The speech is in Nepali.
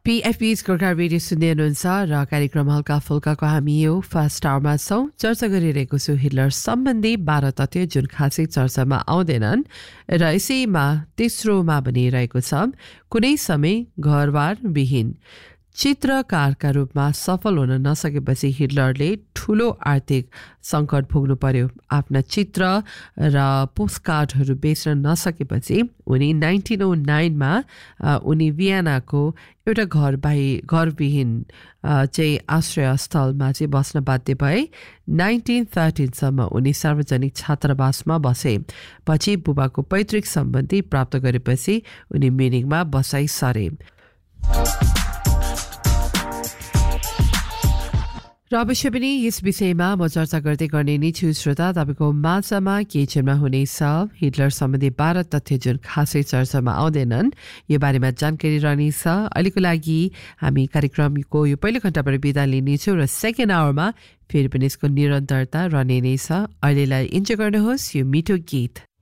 PFB's गोर्खा रेडियो सुन्दै हुनुहुन्छ र कार्यक्रम हल्का फुल्काको हामी यो फर्स्ट आवरमा छौँ। चर्चा गरिरहेको छु हिटलर सम्बन्धी 12 तथ्य जुन खासै चर्चामा आउँदैनन् र यसैमा तेस्रोमा भनिरहेको छ कुनै समय घरबार विहीन चित्रकारका रूपमा सफल हुन नसकेपछि हिटलरले ठूलो आर्थिक सङ्कट भोग्नु पर्यो। आफ्ना चित्र र पोस्टकार्डहरू बेच्न नसकेपछि उनी 1909मा उनी भियनाको एउटा घरविहीन चाहिँ आश्रयस्थलमा चाहिँ बस्न बाध्य भए। 1913सम्म उनी सार्वजनिक छात्रावासमा बसे। पछि बुबाको पैतृक सम्बन्धी प्राप्त गरेपछि उनी म्युनिखमा बसाइ सरे। र अवश्य पनि यस विषयमा म चर्चा गर्दै गर्ने नै छु श्रोता। तपाईँको माझमा किचनमा हुनेछ हिटलर सम्बन्धी 12 तथ्य जुन खासै चर्चामा आउँदैनन्, यो बारेमा जानकारी रहनेछ। अहिलेको लागि हामी कार्यक्रमको यो पहिलो घण्टाबाट बिदा लिनेछौँ र सेकेन्ड आवरमा फेरि पनि यसको निरन्तरता रहने नै छ। अहिलेलाई इन्जोय गर्नुहोस् यो मिठो गीत।